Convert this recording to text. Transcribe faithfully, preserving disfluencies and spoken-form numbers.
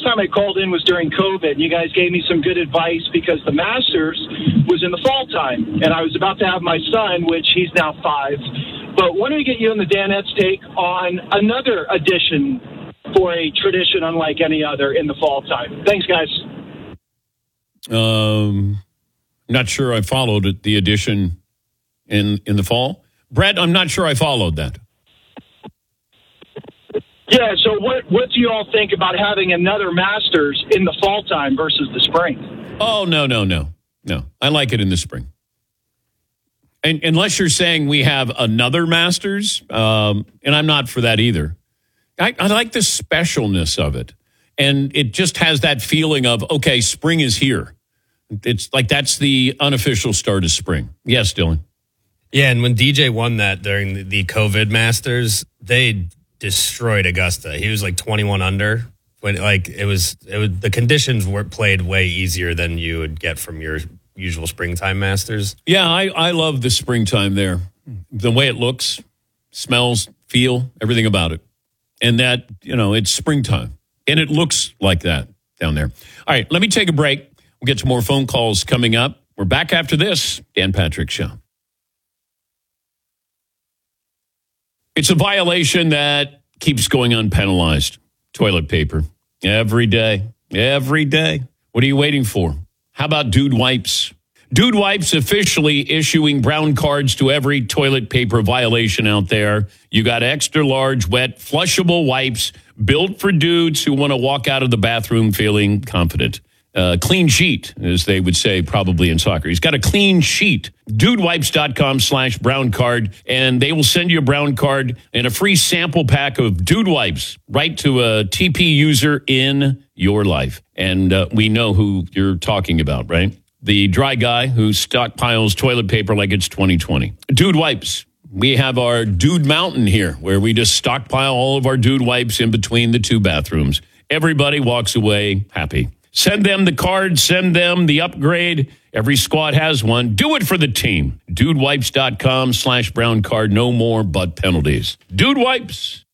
time I called in was during COVID. You guys gave me some good advice because the Masters was in the fall time, and I was about to have my son, which he's now five. But why don't we get you and the Danettes take on another edition for a tradition unlike any other in the fall time? Thanks, guys. Um, not sure I followed it, the edition in in the fall. Brett, I'm not sure I followed that. Yeah, so what, what do you all think about having another Masters in the fall time versus the spring? Oh, no, no, no. No, I like it in the spring. And unless you're saying we have another Masters, um, and I'm not for that either. I, I like the specialness of it. And it just has that feeling of, okay, spring is here. It's like that's the unofficial start of spring. Yes, Dylan. Yeah, and when D J won that during the, the COVID Masters, they destroyed Augusta. He was like twenty-one under. When like it was, it was the conditions were played way easier than you would get from your usual springtime Masters. Yeah, I, I love the springtime there. The way it looks, smells, feel, everything about it. And that, you know, it's springtime. And it looks like that down there. All right, let me take a break. We'll get to more phone calls coming up. We're back after this. Dan Patrick Show. It's a violation that keeps going unpenalized. Toilet paper. Every day. Every day. What are you waiting for? How about Dude Wipes? Dude Wipes officially issuing brown cards to every toilet paper violation out there. You got extra large, wet, flushable wipes built for dudes who want to walk out of the bathroom feeling confident. Uh, clean sheet, as they would say probably in soccer. He's got a clean sheet. Dudewipes.com slash brown card, and they will send you a brown card and a free sample pack of Dude Wipes right to a T P user in your life. And uh, we know who you're talking about, right? The dry guy who stockpiles toilet paper like it's twenty twenty. Dude Wipes. We have our Dude Mountain here, where we just stockpile all of our Dude Wipes in between the two bathrooms. Everybody walks away happy. Send them the card. Send them the upgrade. Every squad has one. Do it for the team. Dudewipes.com slash brown card. No more butt penalties. Dude Wipes.